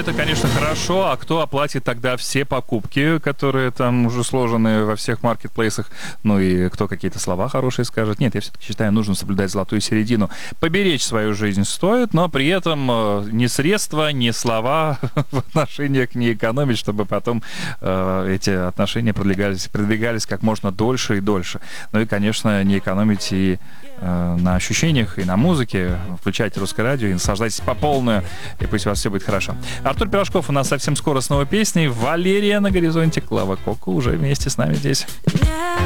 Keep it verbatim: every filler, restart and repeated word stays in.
это, конечно, хорошо, а кто оплатит тогда все покупки, которые там уже сложены во всех маркетплейсах? Ну и кто какие-то слова хорошие скажет? Нет, я все-таки считаю, нужно соблюдать золотую середину. Поберечь свою жизнь стоит, но при этом ни средства, ни слова в отношениях не экономить, чтобы потом э, эти отношения продвигались, продвигались как можно дольше и дольше. Ну и, конечно, не экономить и э, на ощущениях, и на музыке. Включайте русское радио и наслаждайтесь по полную, и пусть у вас все будет хорошо. Артур Пирожков у нас совсем скоро с новой песней. Валерия на горизонте, Клава Кока уже вместе с нами здесь.